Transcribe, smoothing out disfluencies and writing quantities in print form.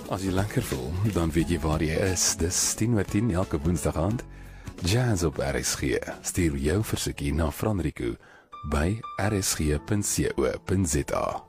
As jy lekker voel, dan weet jy waar jy is. Dis 10:10 elke woensdag aand. Jazz op RSG. Stuur jou versoekie na Franrico by rsg.co.za.